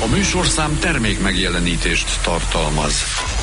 A műsorszám termék megjelenítést tartalmaz.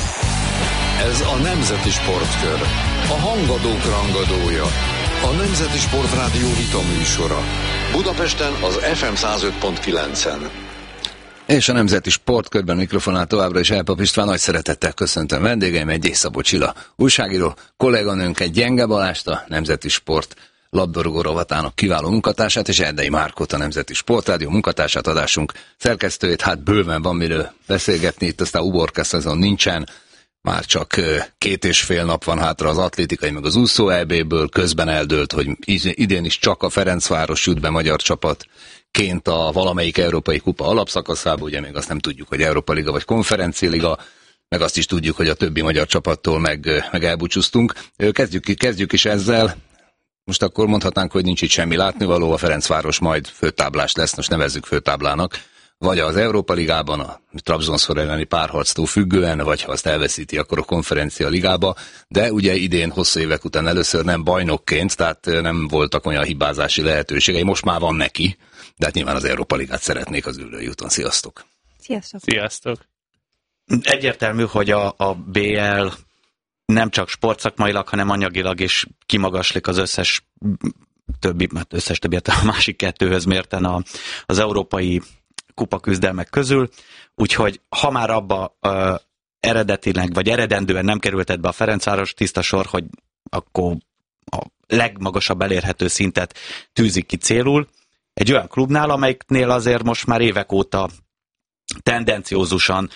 Ez a Nemzeti Sportkör. A hangadók rangadója. A Nemzeti Sportrádió vita műsora. Budapesten az FM 105.9-en. És a Nemzeti Sportkörben mikrofonál továbbra is Elpap István, nagy szeretettel köszöntöm vendégeim, egy Szabó Csilla újságíró, kolléganőnk egy Gyenge Balást, a Nemzeti Sport labdarúgó rovatának kiváló munkatársát, és Erdei Márkot, a Nemzeti Sportrádió munkatársát, adásunk szerkesztőjét. Hát bőven van miről beszélgetni, itt aztán uborka szezon nincsen, már csak 2,5 nap van hátra az atlétikai meg az úszó EB-ből, közben eldőlt, hogy idén is csak a Ferencváros jut be magyar csapatként a valamelyik európai kupa alapszakaszába, ugye még azt nem tudjuk, hogy Európa Liga vagy Konferencia Liga, meg azt is tudjuk, hogy a többi magyar csapattól meg elbúcsúztunk. Kezdjük is ezzel. Most akkor mondhatnánk, hogy nincs itt semmi látnivaló, a Ferencváros majd főtáblás lesz, most nevezzük főtáblának, vagy az Európa Ligában, a Trabzonspor elleni párharctól függően, vagy ha azt elveszíti, akkor a Konferencia Ligába, de ugye idén hosszú évek után először nem bajnokként, tehát nem voltak olyan hibázási lehetőségei, most már van neki, de hát nyilván az Európa Ligát szeretnék az ülői úton. Sziasztok! Sziasztok! Sziasztok! Egyértelmű, hogy a BL nem csak sportszakmailag, hanem anyagilag is kimagaslik az összes többiet a másik kettőhöz mérten az európai kupaküzdelmek közül, úgyhogy ha már abba eredetileg, vagy eredendően nem kerültet be a Ferencváros, tiszta sor, hogy akkor a legmagasabb elérhető szintet tűzik ki célul. Egy olyan klubnál, amelyiknél azért most már évek óta tendenciózusan,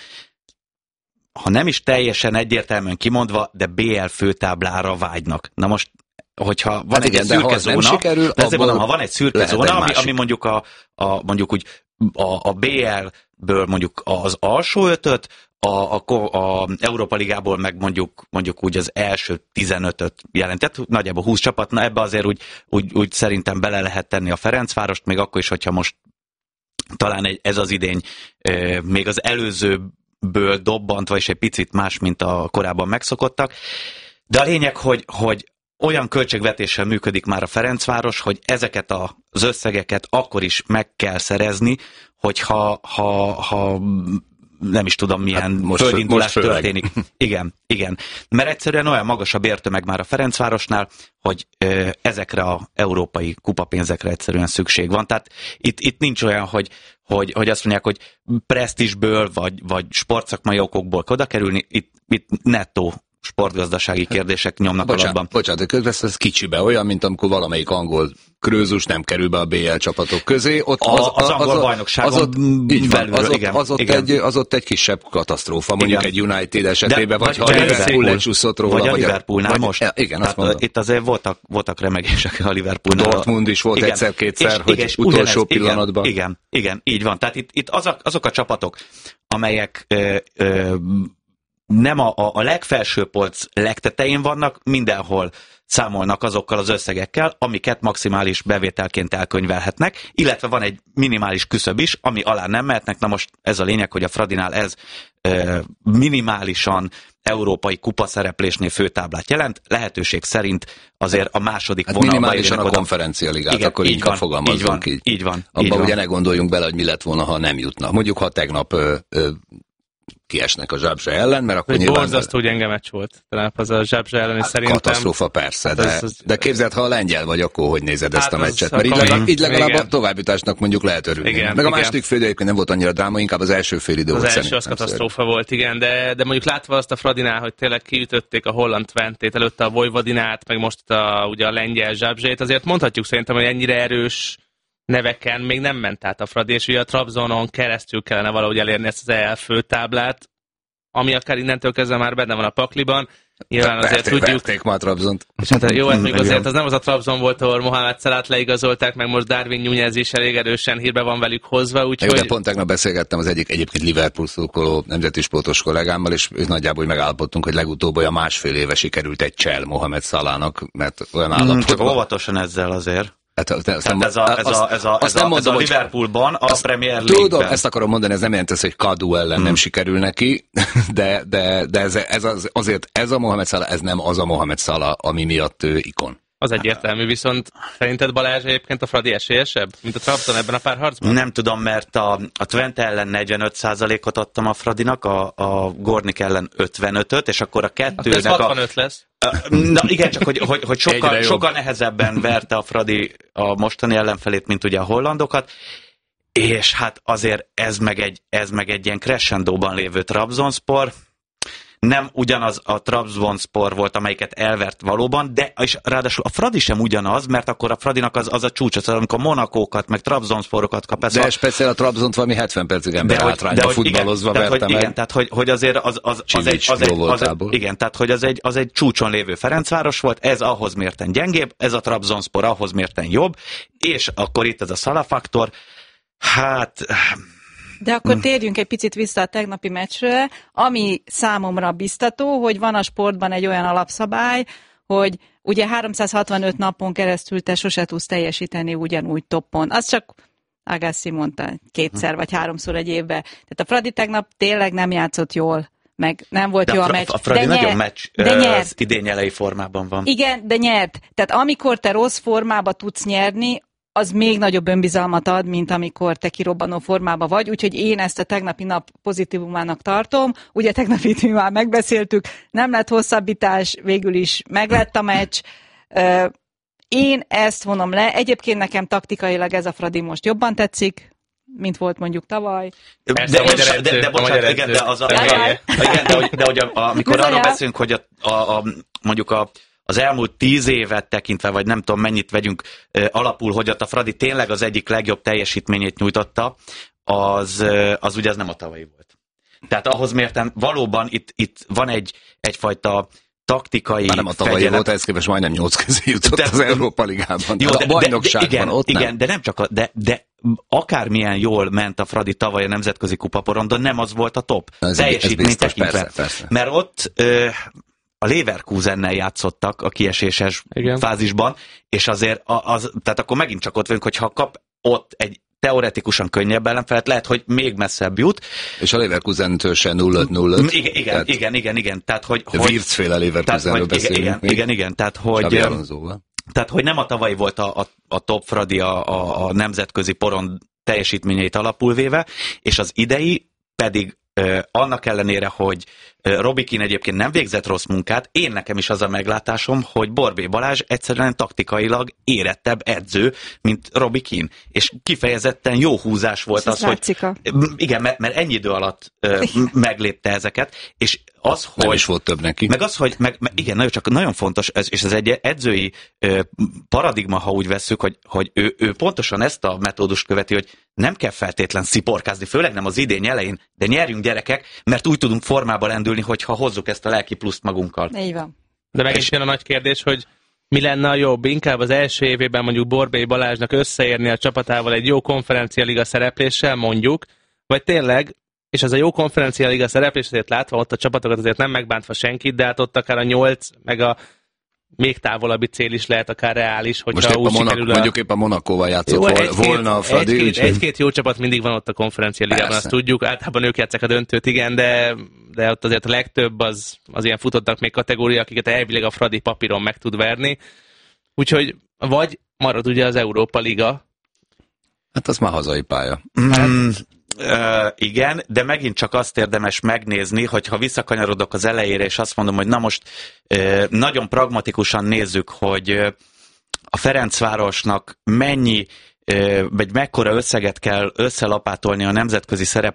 ha nem is teljesen egyértelműen kimondva, de BL főtáblára vágynak. Na most, hogyha van egy szürke zóna, sikerül, de ezért mondom, ha van egy szürke zóna, ami mondjuk mondjuk úgy a BL-ből mondjuk az alsó ötöt, a Európa Ligából meg mondjuk úgy az első 15-öt jelent. Tehát nagyjából 20 csapat, na ebbe azért úgy szerintem bele lehet tenni a Ferencvárost, még akkor is, hogyha most talán ez az idény még az előzőből dobbantva is egy picit más, mint a korábban megszokottak. De a lényeg, hogy olyan költségvetéssel működik már a Ferencváros, hogy ezeket az összegeket akkor is meg kell szerezni, hogyha nem is tudom milyen földindulás történik. Igen. Mert egyszerűen olyan magas a bértömeg már a Ferencvárosnál, hogy ezekre az európai kupapénzekre egyszerűen szükség van. Tehát itt nincs olyan, hogy azt mondják, hogy presztízsből vagy sportszakmai okokból oda kerülni, itt nettó sportgazdasági kérdések nyomnak alatban. Bocsánat, közben ez kicsibe olyan, mint amikor valamelyik angol krőzus nem kerül be a BL csapatok közé. Ott az angol bajnokságon belül, az ott egy kisebb katasztrófa, mondjuk egy United esetében, vagy ha a Liverpool lecsúszott róla. Vagy a Liverpoolnál most. Igen, azt mondom. Itt azért voltak remegések a Liverpoolnál. Dortmund is volt egyszer-kétszer, hogy utolsó pillanatban. Igen, így van. Tehát itt azok a csapatok, amelyek nem a legfelső polc legtetején vannak, mindenhol számolnak azokkal az összegekkel, amiket maximális bevételként elkönyvelhetnek, illetve van egy minimális küszöb is, ami alá nem mehetnek. Na most ez a lényeg, hogy a Fradinál ez minimálisan európai kupaszereplésnél főtáblát jelent, lehetőség szerint azért a második vonalba minimálisan a Konferencia Ligát, igen, akkor inkább fogalmazzunk így. Így van. Abban ugye ne gondoljunk bele, hogy mi lett volna, ha nem jutna. Mondjuk, ha tegnap kiesnek a Zsábzsa ellen, mert akkor nyilván... Borzasztó gyenge meccs volt. Talán az a Zsábzsa ellen, és szerintem... Katasztrófa persze, de képzeld, ha a lengyel vagy, akkor hogy nézed ezt a meccset? Mert így legalább a továbbjutásnak mondjuk lehet örülni. Igen, meg a második fél időként nem volt annyira dráma, inkább az első fél idő volt. Az első az katasztrófa volt, igen, de mondjuk látva azt a Fradinál, hogy tényleg kiütötték a holland Twentét, előtte a Vojvodinát, meg most ugye a lengyel Zsábzsét, azért mondhatjuk szerintem, hogy ennyire erős neveken még nem ment át a Fradi, és ugye a Trabzonon keresztül kellene valahogy elérni ezt az EL főtáblát, ami akár innentől kezdve már benne van a pakliban. Nyilván azért tudjuk... Verték már a Trabzont. És hát jó, hát még azért az nem az a Trabzon volt, ahol Mohamed Salát leigazolták, meg most Darwin Núñez is elég erősen hírbe van velük hozva, úgyhogy... De pont tegnap beszélgettem az egyébként Liverpool szurkoló nemzeti sportos kollégámmal, és nagyjából megállapodtunk, hogy legutóbb olyan másfél éve sikerült egy csel Mohamed Salahnak, mert olyan állapotban... Csak óvatosan ezzel azért. Ez a Liverpoolban, a Premier League-ben. Tudom, ezt akarom mondani, ez nem jelent, hogy Kadu ellen nem sikerül neki, de ez a Mohamed Salah, ez nem az a Mohamed Salah, ami miatt ő ikon. Az egyértelmű, viszont szerinted Balázs egyébként a Fradi esélyesebb, mint a Trabzon ebben a párharcban? Nem tudom, mert a Twente ellen 45%-ot adtam a Fradinak, a Gornik ellen 55-öt, és akkor a kettőnek... Ez 65 lesz. Na igen, csak hogy sokkal nehezebben verte a Fradi a mostani ellenfelét, mint ugye a hollandokat, és hát azért ez meg egy ilyen crescendóban lévő Trabzonspor. Nem ugyanaz a Trabzonspor volt, amelyiket elvert valóban, de és ráadásul a Fradi sem ugyanaz, mert akkor a Fradinak az a csúcs, az amikor Monakókat, meg Trabzonsporokat kap. De speciál a Trabzont valami 70 percig ember hátrányba futballozva verte meg. Igen, tehát hogy azért az egy csúcson lévő Ferencváros volt, ez ahhoz mérten gyengébb, ez a Trabzonspor ahhoz mérten jobb, és akkor itt ez a Salah faktor, hát... De akkor térjünk egy picit vissza a tegnapi meccsre, ami számomra biztató, hogy van a sportban egy olyan alapszabály, hogy ugye 365 napon keresztül te sose tudsz teljesíteni ugyanúgy toppon. Az csak Agassi mondta 2-szer vagy 3-szor egy évben. Tehát a Fradi tegnap tényleg nem játszott jól, meg nem volt jó a meccs. A Fradi nagyon meccs idény elejé formában van. Igen, de nyert. Tehát amikor te rossz formába tudsz nyerni, az még nagyobb önbizalmat ad, mint amikor te kirobbanó formában vagy, úgyhogy én ezt a tegnapi nap pozitívumának tartom. Ugye tegnapit mi már megbeszéltük, nem lett hosszabbítás, végül is meglett a meccs. Én ezt vonom le. Egyébként nekem taktikailag ez a Fradi most jobban tetszik, mint volt mondjuk tavaly. Amikor arról beszélünk, hogy mondjuk az elmúlt 10 évet tekintve, vagy nem tudom mennyit vegyünk alapul, hogy a Fradi tényleg az egyik legjobb teljesítményét nyújtotta, az ugye ez nem a tavalyi volt. Tehát ahhoz mérten valóban itt van egyfajta taktikai már nem a tavalyi volt, ehhez képest majdnem 8 közé jutott az Európa Ligában. Jó, a bajnokságban ott nem. Igen, de nem csak de akármilyen jól ment a Fradi tavaly a nemzetközi kupaporondon, nem az volt a top teljesítmény tekintve. Persze. Mert ott a Leverkusennel játszottak a kieséses fázisban, és azért tehát akkor megint csak ott vagyunk, hogyha kap ott egy teoretikusan könnyebb ellenfelet, lehet, hogy még messzebb jut. És a Leverkusentől se 0-5. Igen. Tehát, hogy Wirtz-féle Leverkusenről beszélünk. Igen. Tehát, hogy nem a tavalyi volt a top Fradi a nemzetközi porond teljesítményeit alapul véve, és az idei pedig annak ellenére, hogy Robi Keane egyébként nem végzett rossz munkát, nekem is az a meglátásom, hogy Borbély Balázs egyszerűen taktikailag érettebb edző, mint Robi Keane. És kifejezetten jó húzás volt az, hogy... Igen, mert ennyi idő alatt meglépte ezeket, és az, hogy... Nem is volt több neki. Meg az, hogy... Igen, csak nagyon fontos, és ez egy edzői paradigma, ha úgy vesszük, hogy ő pontosan ezt a metódust követi, hogy nem kell feltétlen sziporkázni, főleg nem az idény elején, de nyerjünk gyerekek, mert úgy tudunk formába lendülni, hogyha hozzuk ezt a lelki pluszt magunkkal. Így van. De megint jön a nagy kérdés, hogy mi lenne a jobb? Inkább az első évében mondjuk Borbély Balázsnak összeérni a csapatával egy jó konferencialiga szerepléssel mondjuk, vagy tényleg, és ez a jó konferencialiga szereplés azért látva ott a csapatokat azért nem megbántva senkit, de hát ott akár a 8, meg a még távolabbi cél is lehet akár reális, hogyha úgy sikerül mondjuk épp a Monakóval játszott volna a Fradi. Egy-két jó csapat mindig van ott a konferencialigában, azt tudjuk. Általában ők játsszák a döntőt, igen, de ott azért a legtöbb az ilyen futottak még kategória, akiket elvileg a Fradi papíron meg tud verni. Úgyhogy vagy marad ugye az Európa Liga. Hát az már hazai pálya. Igen, de megint csak azt érdemes megnézni, hogyha visszakanyarodok az elejére, és azt mondom, hogy na most nagyon pragmatikusan nézzük, hogy a Ferencvárosnak mennyi, vagy mekkora összeget kell összelapátolni a nemzetközi